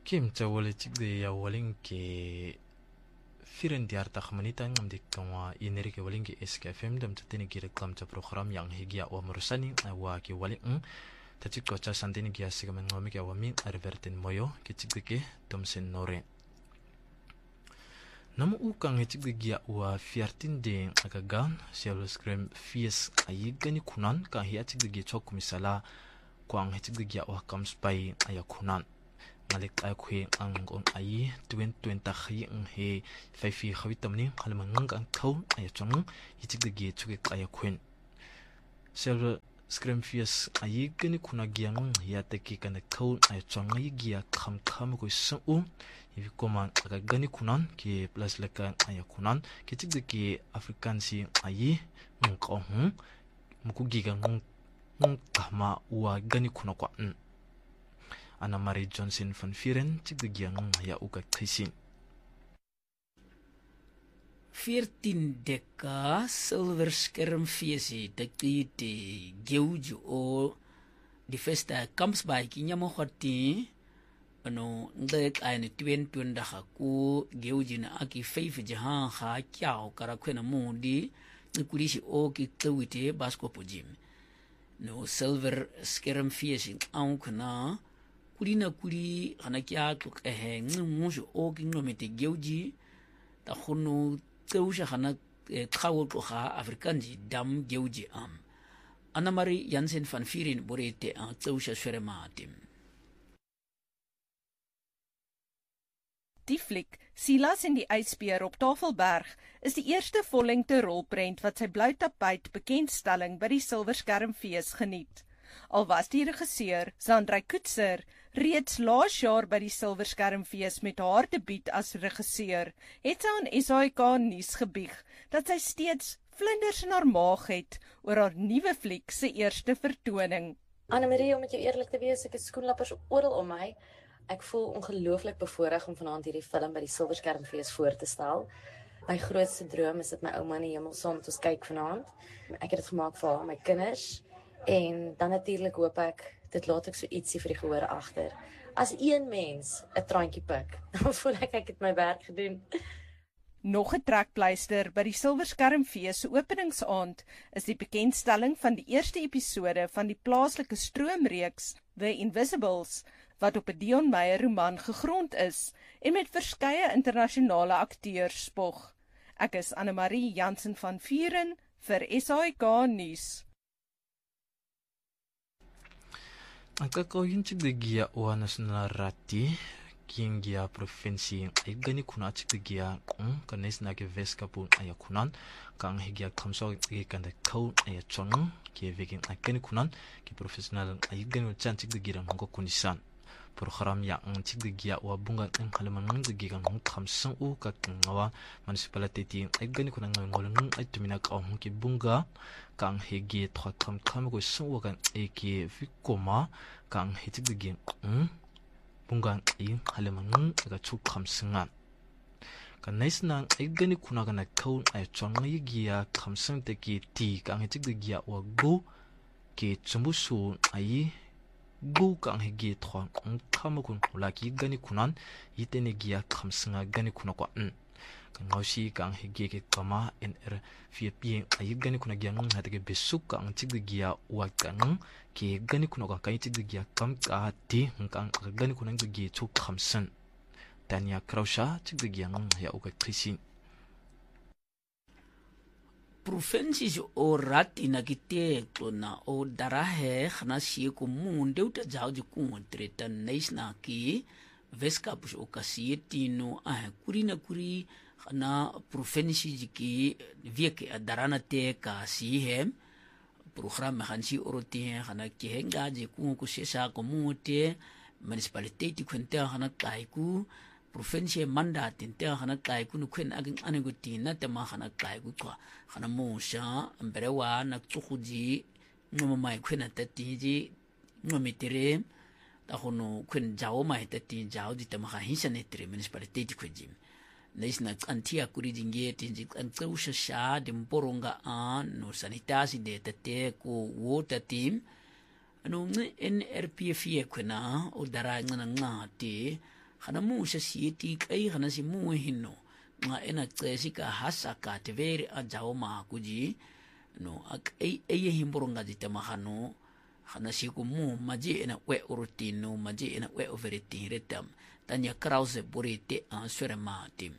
Kim Chawale Chigde ya Walinke Firen Diarta Khamanita Namdik Kawa Inerike Walinke SKFM Dam Tatini Reklam cha program yang higia wa Murusani wa ki Waling Tachiko cha Santini Gia Sigaman Wamika Wami Arvertin Moyo Kichigke Tomsen Nore Namu ukang Hichiggia wa Fiartin de Agagan Siablo Scream Fies Ayigani Kunan Ka Hiachiggi Chok Misala Kwang Hichiggia wa Kamspai Ayakunan Malik Akwe ang ay 2020 ang he 5 khawitam ni halmangang ang thau ay chong hichiggi chuge kaya khwen sel scrum fies ay gani kuna giang yate ki kan thau ay chong ay gia kham ko su ibi koman aga gani kunan ki plus leka ay kunan ki chiggi african si ay ngko muku giga ng kama wa gani kuna kwa Anna Marie Johnson van Vieren Chigdigiang ya uka Trisin 14 deka silver skermfeesie dat die geuju o die festa comes by kinyamo khati ano ndek ayne 22 ku geuji na aki 5 jahan kha kyao kara khwena mundi nikurishi o ki twite basko pujim no silver skermfeesie au kana kuri ana kya tuk ngumusho o ki ngomete geuji ta khono tseusha khana thawo to kha afrikanji dam geuji Anna Marie Jansen van Vieren borete aan tseusha swerematim Die fliek Silas en die ysbeer op Tafelberg is die eerste vollengte rolprent wat sy blou tapuit bekendstelling by die Silverskermfees geniet. Al was die regisseur Sandra Koetser reeds laas jaar by die Silverskermfees met haar debuut as regisseur, het sy aan SAK nuus gebieg dat sy steeds vlinders in haar maag het oor haar nuwe fliek se eerste vertoning. Anna Marie, om met jou eerlik te wees, ek het skoenlappers oral om my. Ek voel ongelooflik bevoorreg om vanaand hierdie film by die Silverskermfees voor te stel. My grootste droom is dat my ouma in die hemel saam met ons kyk vanaand. Ek het dit gemaak vir haar, my kinders. En dan natuurlik hoop ek, dit laat ek so ietsie vir die gehoor agter. As een mens 'n traantjie pik, dan voel ek het my werk gedoen. Nog 'n trekpleister by die Silverskermfees se openingsaand is die bekendstelling van die eerste episode van die plaaslike stroomreeks The Invisibles, wat op 'n Dion Meyer roman gegrond is en met verskeie internasionale akteurs spog. Ek is Anna Marie Jansen van Vieren vir SAK nuus. Angkakau Chigdigia wa national rati kingia provinsi ay gani kuna Chigdigia kanes na ke veskapu ayakunan kang higia kamso ikanda kau ayachon ke veking akani kunan ki professional ay gani chan Chigdigira ngo kunisan program yang Chigdigia wa bunga ang halaman ng Chigdiga ng kamsang ka ngawa municipality ay gani kunan ngolong ay tumina ka ki bunga kang higi thakam ko suwa kan eki fikoma kang Chigdiga bunga ay halaman ga chukam singan kanais nang ay gani kuna kana kau ay chong ay giya kamsang te ki ti kang Chigdiga wa go ke chumbusu ay go kang higi thong kamakun laki gani kunan itene giya kamsinga gani kuna kwa Kangoshi kang higi ke kama NR FP ay gani kuna giya ng hatige besuk kang Chigdiga wa kang ke gani kuna ka kay Chigdiga kam ka ti kang gani kuna gi chu kamsen Tanya Krausha Chigdiga ng ya uka krisin provincies o rati na kite na o darahe khana si ko munde uta jauju ku treta naisna ki veskapus o kasietino kurina kuri khana provincies ki vieke darana te ka si hem program khansi orote khana ki henga je ku sesa ko mute municipality kwenta khana kai ku provincie mandat inte khana kai ku khwen agin aneguti na te ma khana kai ku kwa khana musha mberewa na tsukuji ngoma mai khwena tati ji ngomitere ta khono khwen jawo mai tati jawo di te ma hisane tre municipality kwejim naisna antia kuri jinge tinji an tsusha sha de mporonga no sanitasi de tate ko water team ano NRPF kwena o dara ngana ngati gana mu se sieti kai gana si mu hino nga ena tsesi ka hasaka te veri a jao ma kuji no ak eye himboronga di temahano gana si ku mu maji ena we urutino maji ena we overiti retam tanya krause borite aan surema tim.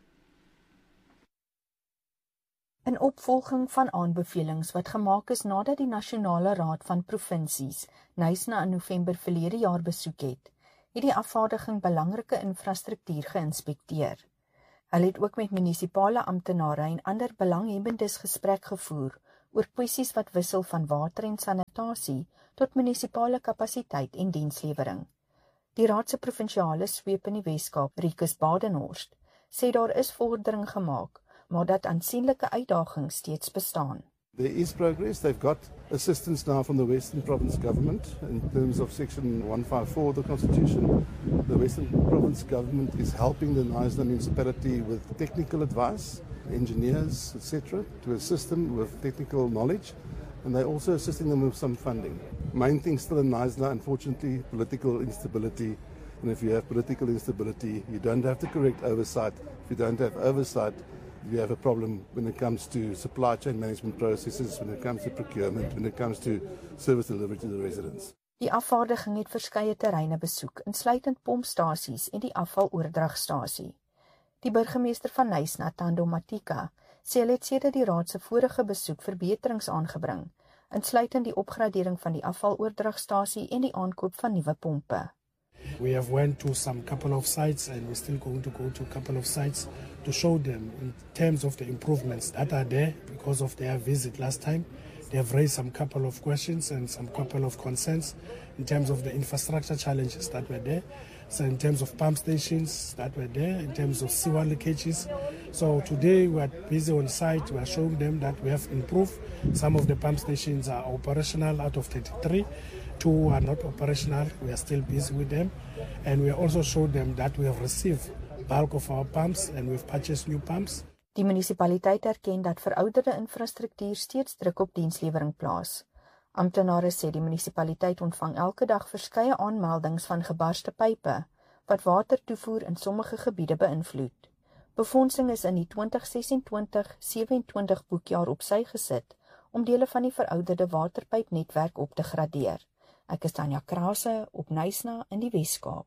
In opvolging van aanbevelings wat gemaak is nadat die Nasionale Raad van Provinsies Knysna in November verlede jaar besoek het die afvaardiging belangrike infrastruktuur geïnspekteer. Hulle het ook met munisipale amptenare en ander belanghebbendes gesprek gevoer oor kwessies wat wissel van water en sanitasie tot munisipale kapasiteit en dienslewering. Die Raad se provinsiale sweep in die Weskaap, Rikus Badenhorst, sê daar is vordering gemaak, maar dat aansienlike uitdagings steeds bestaan. There is progress. They've got assistance now from the Western Province government in terms of Section 154 of the Constitution. The Western Province government is helping the Knysna municipality with technical advice, engineers, etc., to assist them with technical knowledge, and they're also assisting them with some funding. Main thing still in Knysna, unfortunately, political instability. And if you have political instability, you don't have the correct oversight. If you don't have oversight, you have a problem when it comes to supply chain management processes, when it comes to procurement, when it comes to service delivery to the residents. Die afvaardiging het verskeie terreine besoek, insluitend pompstasies en die afvaloordragstasie. Die burgemeester van Knysna, Thando Matika, sê hulle het sedert die raad se vorige besoek verbeterings aangebring, insluitend die opgradering van die afvaloordragstasie en die aankoop van nuwe pompe. We have went to some couple of sites and we're still going to go to a couple of sites to show them in terms of the improvements that are there because of their visit last time. They have raised some couple of questions and some couple of concerns in terms of the infrastructure challenges that were there. So in terms of pump stations that were there, in terms of sewer leakages. So today we are busy on site. We are showing them that we have improved. Some of the pump stations are operational out of 33. 2 are not operational. We are still busy with them. And we also showed them that we have received bulk of our pumps and we've purchased new pumps. Die munisipaliteit erken dat verouderde infrastruktuur steeds druk op dienslewering plaas. Amptenare sê die munisipaliteit ontvang elke dag verskeie aanmeldings van gebarste pype wat watertoevoer in sommige gebiede beïnvloed. Befondsing is in die 2026-27 boekjaar op sy gesit om dele van die verouderde waterpypnetwerk op te gradeer. Ek is Tanya Krause op Knysna in die Weskaap.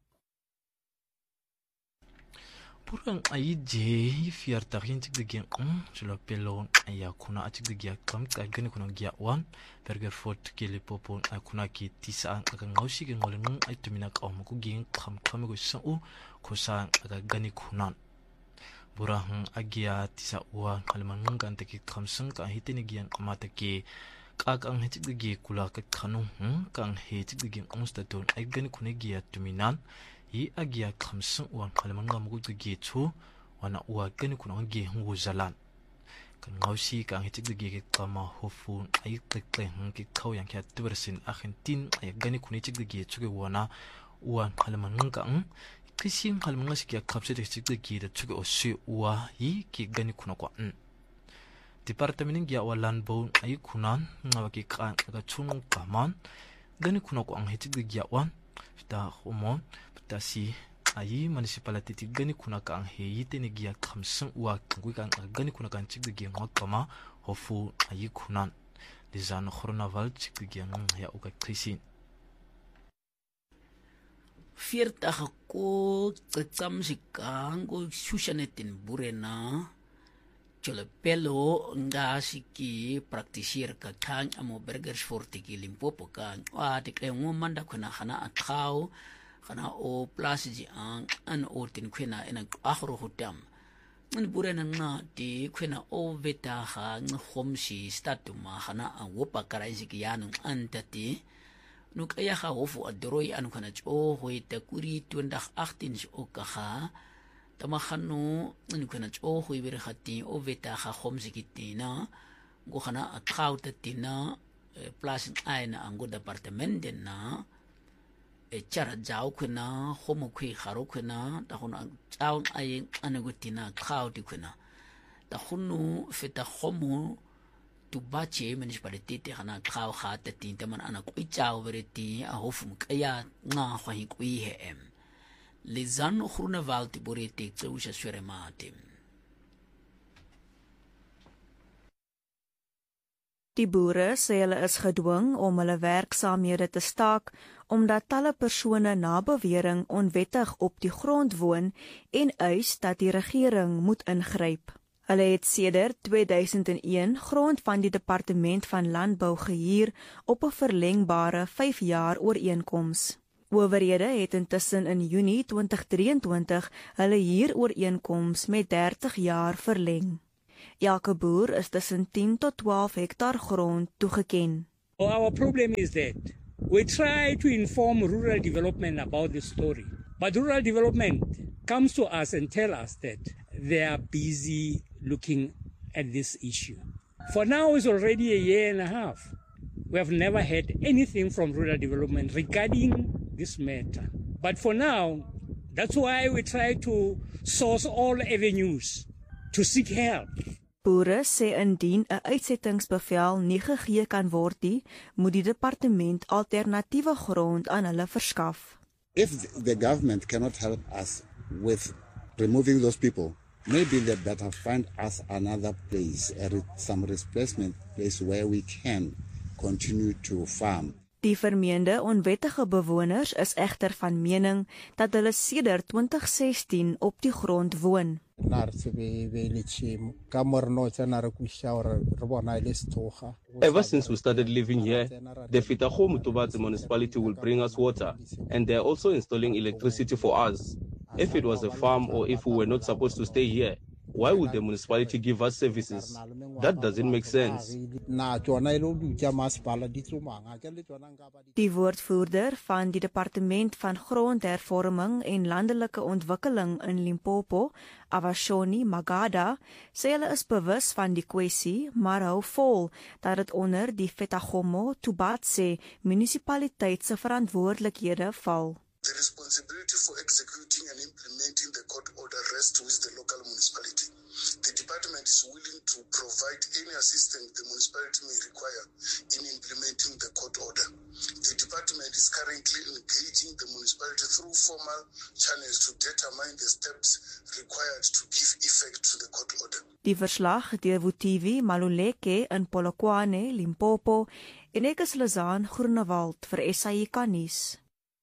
Purang aije 40 intik de gen jula pelon aya kuna atik de gia kam ka gani kuna gia wan burger fort kele popo kuna ki tisa ka ngaushi ke ngoleng ai tumina ka mu ku gen kham kham go sa u ko sa ka gani kuna burang agia tisa wa kalman ngan te ki khamsang ka hitini gian amata ke ka ang hitik de ge kula ka khanu kang hitik de gen onsta ton ai gani kuna gia tuminan i agia khamsang wan kalman ngam gu ge chu wana wa gani kuna ge hu zalan kan ngaushi ka hitik de ge kama hofu ai tek ki khau yang kha tubersin argentin ai gani kuna hitik de ge chu ge wana wan kalman ngang kising kalman ngasi ki khapse de hitik de ge de chu ge osi wa hi ki gani kuna kwa departament ya walan bo ai kunan ngawa ki ka chung kaman gani kuna ko ang hitik de ge wan ta homon tasi ai municipality gani kuna ka ang heyite ni gia khamsang wa ngui ka gani kuna kan chik de ge ngakama hofu ai kunan lizan coronavirus chik de ge ngam ya uka krisin 40 ko tsam sikang ko sushanetin burena chole pelo nga siki praktisir ka kan amo burgers forti ki Limpopo kan wa te kre ngomanda kuna khana athau khana o plus ji an o tin khena ena akhro hutam an burena na ti khena o veta kha ngomsi statuma khana a wopa karai siki yanu antati nuk aya kha hofu adroi an khana cho hoita kuri 2018 o kha tamakhanu nkuna cho huibir khati o veta kha khomsi kitina go khana athau tatina plus aina ango department na e chara jaw khuna homo khui kharo khuna ta khuna chaw ai anagutina khau ti khuna ta khunu feta homo tu bache municipality te khana khau kha tatin taman ana kui chaw veriti a hofum kaya nga khoi kui he em Lizano Groenewald Borete Tseusha Sweremate. Die boere sê hulle is gedwing om hulle werksaamhede te staak omdat talle persone na bewering onwettig op die grond woon en eis dat die regering moet ingryp. Hulle het sedert 2001 grond van die Departement van Landbou gehuur op 'n verlengbare 5 jaar ooreenkoms. Owerhede het intussen in Junie 2023 hulle huurooreenkoms met 30 jaar verleng. Elke boer is tussen 10 tot 12 hektaar grond toegeken. Our problem is that we try to inform rural development about this story, but rural development comes to us and tell us that they are busy looking at this issue. For now, it's already a year and a half. We have never had anything from rural development regarding this matter. But for now, that's why we try to source all avenues to seek help. Boere sê indien 'n uitsettingsbevel nie gegee kan word nie, moet die departement alternatiewe grond aan hulle verskaf. If the government cannot help us with removing those people, maybe they better find us another place, some replacement place where we can continue to farm. Die vermeende onwettige bewoners is egter van mening dat hulle sedert 2016 op die grond woon. Ever since we started living here, the Fitaho Mutubatsi municipality will bring us water, and they're also installing electricity for us. If it was a farm or if we were not supposed to stay here, why would the municipality give us services? That doesn't make sense. Die woordvoerder van die Departement van Grondhervorming en Landelike Ontwikkeling in Limpopo, Avashoni Magada, sê hulle is bewus van die kwessie, maar hou vol dat dit onder die Fetagomo Tubatse munisipaliteit se verantwoordelikhede val. The responsibility for executing and implementing the court order rests with the local municipality. The department is willing to provide any assistance the municipality may require in implementing the court order. The department is currently engaging the municipality through formal channels to determine the steps required to give effect to the court order. Die verslag deur Vutivi Maluleke in Polokwane, Limpopo, en ek is Lizaan Groenewald vir SAICA nuus.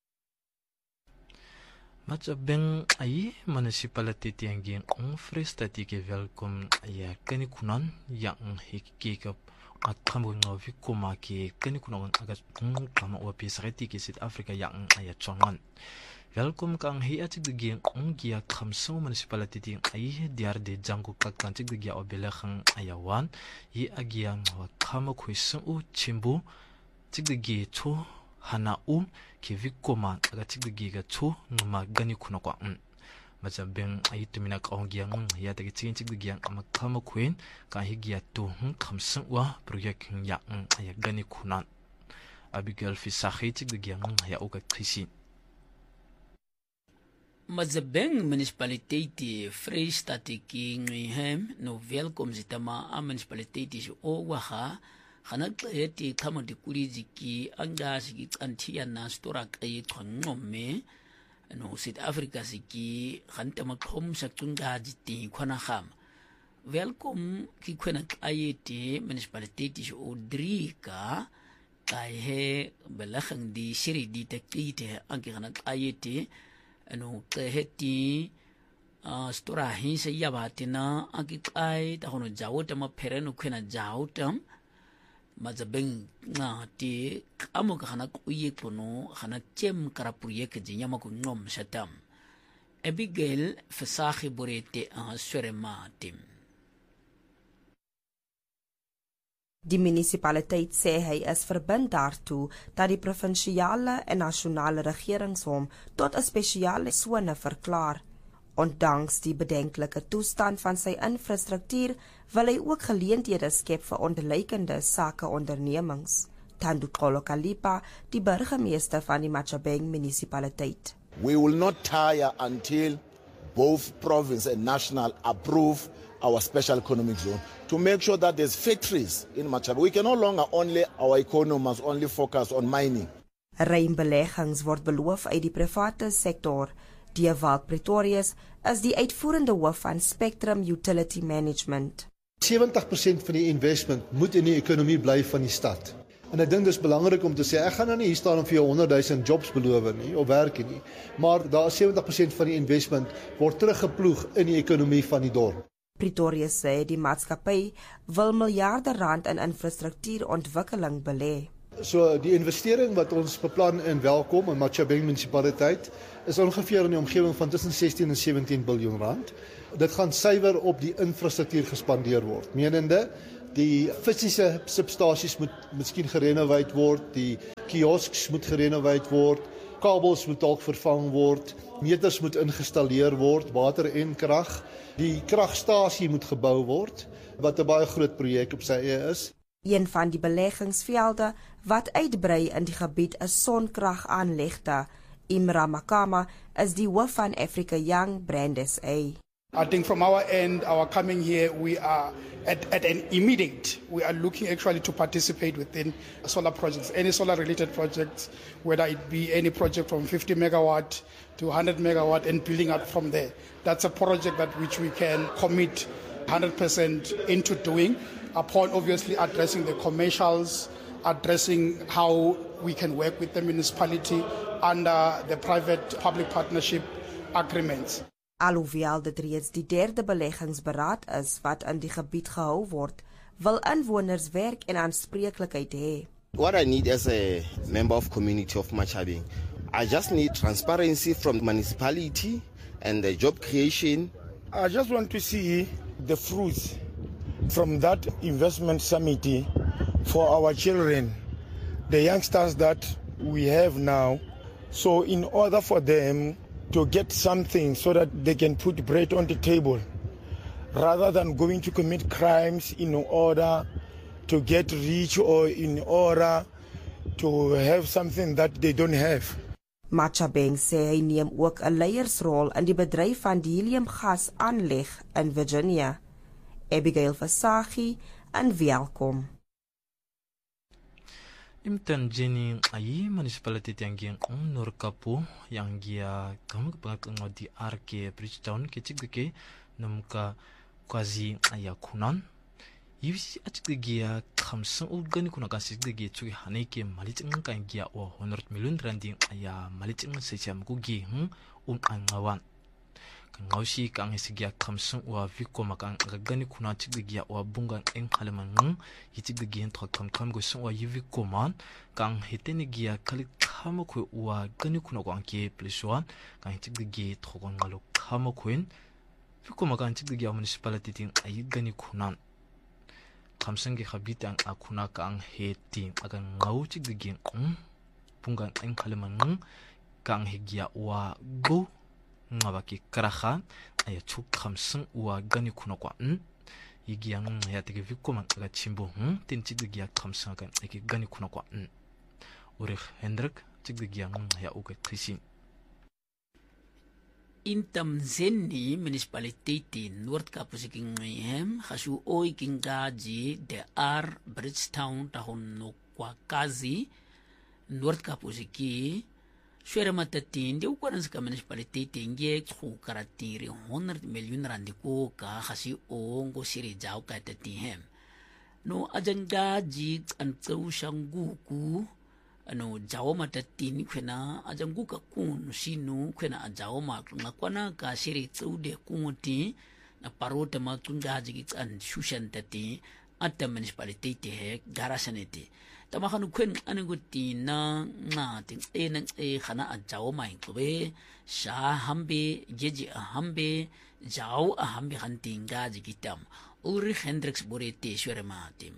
Machabeng ai municipality tiangging Freestati ke welkom ya kani kunan yang hikikap at kamu ngovi kuma ke kani kunan agas kama opi sareti ke South Africa yang aya chongan welkom kang hi atik de gia khamso municipality ti ai diar de jangu kakkan tik de obelekhang ayawan yi agia kama khuisu u chimbu tik de to hana ke vikoma aga tigigi ga to ngama gani kuna kwa machabeng aitumina kaongia ya tagi tigigi ama kama queen ka higia to khamsan wa project ya ya gani kuna Abigail Fisahi tigigi ya oka krisi Mazabeng municipaliteit Vrystaat ki nghem no welkom zitama a municipaliteit o waha Hanat eti kama dikuliji ki anga siki antia na stora kai khonome no South Africa siki khantama khom sakunga jiti khona kham welcome ki khona ayeti municipality o drika kai he belakhang di shiri di takite anki hanat ayeti no kheti stora hin se yabatina anki kai ta hono jawota ma phereno khena jawtam Mazabeng na ti amo ka hanak uye kono hanak chem karapuye ke jinyama ko ngom shatam Abigail Fisahi Borete Swerema tim Die munisipaliteit sê hy is verbind daartoe dat die provinsiale en nasionale regerings hom tot 'n spesiale sone verklaar. Ondanks die bedenklike toestand van sy infrastruktuur, wil hy ook geleenthede skep vir onderlykende sakeondernemings. Tandu Kalipa, die burgemeester van die Machabeng munisipaliteit. We will not tire until both province and national approve our special economic zone to make sure that there's factories in Machabeng. We can no longer our economy must only focus on mining. Ruim beleggings word beloof uit die private sektor. Dewald Pretorius is die uitvoerende hoof van Spectrum Utility Management. 70% van die investment moet in die ekonomie bly van die stad. En ek dink dis belangrik om te sê, ek gaan nou nie hier staan om vir jou 100,000 jobs beloof nie, of werk nie, maar daar 70% van die investment word teruggeploeg in die ekonomie van die dorp. Pretorius sê die maatskappy wil miljarde rand in infrastruktuurontwikkeling belê. So die investering wat ons beplan in Welkom en Matjhabeng munisipaliteit is ongeveer in die omgewing van tussen 16 en 17 biljoen rand. Dit gaan suiwer op die infrastruktuur gespandeer word. Menende die fisiese substasies moet miskien gerenoveer word, die kiosks moet gerenoveer word, kabels moet dalk vervang word, meters moet ingestalleer word, water en krag. Die kragstasie moet gebou word, wat 'n baie groot projek op sy eie is. Een van die beleggingsvelde wat uitbrei in die gebied is sonkragaanlegte. Imra Makama is die hoof van Africa Young Brand SA. I think from our end, our coming here, we are at an immediate, we are looking actually to participate within solar projects, any solar related projects, whether it be any project from 50 megawatt to 100 megawatt and building up from there. That's a project that which we can commit 100% into doing, upon obviously addressing the commercials, addressing how we can work with the municipality under the private-public partnership agreements. Alhoewel dit reeds die derde beleggingsberaad is wat in die gebied gehou word, wil inwoners werk en aanspreeklikheid hê. What I need as a member of community of Matjhabeng, I just need transparency from the municipality and the job creation. I just want to see the fruits from that investment summit for our children, the youngsters that we have now. So in order for them to get something so that they can put bread on the table, rather than going to commit crimes in order to get rich or in order to have something that they don't have. Matjhabeng sê hy neem ook 'n leiersrol in die bedryf van die heliumgas aanleg in Virginia. Abigail Fasagi en Welkom. Imtanjeni ai municipality yang Norkapo yang gia kamu kepengak di RK Bridgetown kecik namka quasi ayakunan yisi acik gia khamsang organi kuna kasih gia cuy haneke malicing kan gia 100 million randing aya malicing sesiam kugi angawan Ngausi kang hesigia khamsang wa viko makang gani kuna tiggia wa bunga eng halaman yitiggia kham go song wa yiviko man kang hiteni gia kali khamo ko wa gani kuna ko anke pliswan kang tiggia thogon ngalo khamo kuin viko makang tiggia municipality ting ay gani kuna khamsang ge khabitang akuna kang heti aga ngau tiggia bunga eng halaman kang higia wa go ngabaki karaha aya chuk khamsang wa gani kuna kwa yigiang ya tege vikko man aga chimbo tin chigdigia khamsang kan eki gani kuna kwa urich hendrik chigdigia ya uga trisin Intam Zeni municipality Noord-Kaap siking hem hasu oi kingaji de ar Bridgetown tahon no kwa kazi Noord-Kaap siki Swere matatin di ukuran sa municipality tingge ku karatiri 100 million randi ko ka kasi ongo siri jaw ka tatihem no ajanga ji an tsau shanguku ano jaw matatin kwena ajangu ka kun sinu kwena jaw ma ngakwana ka siri tsau de kumuti na parota ma tunga ji an shushan tati at municipality te garasanete Tamakanu kwen anuguti na ting nang khana ajaw mai kobe sha hambe jeji hambe jaw hambe hantinga jigitam Ulrich Hendricks Borete Shwerematim.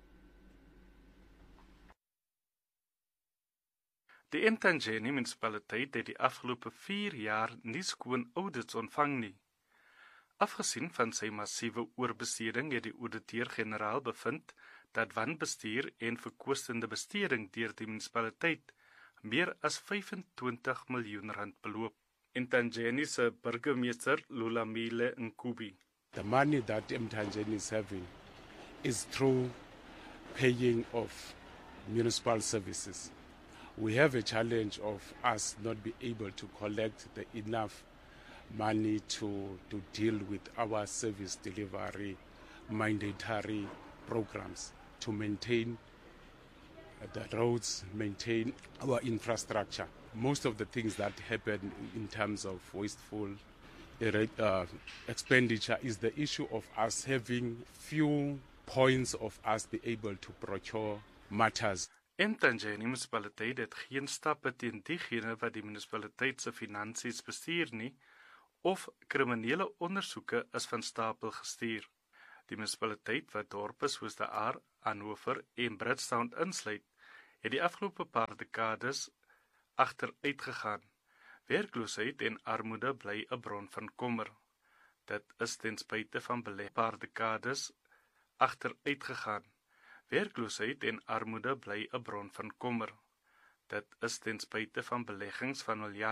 Die Intangeni municipaliteit het die afgelope 4 jaar nie skoon audits ontvang nie. Afgesien van sy massiewe oorbesteding het die ouditeur-generaal bevind dat wanbestuur en verkoostende besteding deur die munisipaliteit meer as 25 miljoen rand beloop. Intangeni se burgemeester Lulamile Nkubi. The money that Intangeni is having is through paying of municipal services. We have a challenge of us not be able to collect the enough money to deal with our service delivery mandatory programs to maintain the roads, maintain our infrastructure. Most of the things that happen in terms of wasteful expenditure is the issue of us having few points of us be able to procure matters. Intanje munisipaliteit het geen stappe teen diegene wat die munisipaliteit se finansies bestuur nie, of kriminele ondersoeke is van stapel gestuur. Die munisipaliteit wat dorpe soos De Aar, Hannover en Bridgetown insluit, het die afgelope paar dekades agteruit gegaan. Werkloosheid en armoede bly 'n bron van kommer. Dit is ten spyte van paar dekades agteruit gegaan. Werkloosheid en armoede bly 'n bron van kommer. Dit is ten spyte van beleggings van miljarde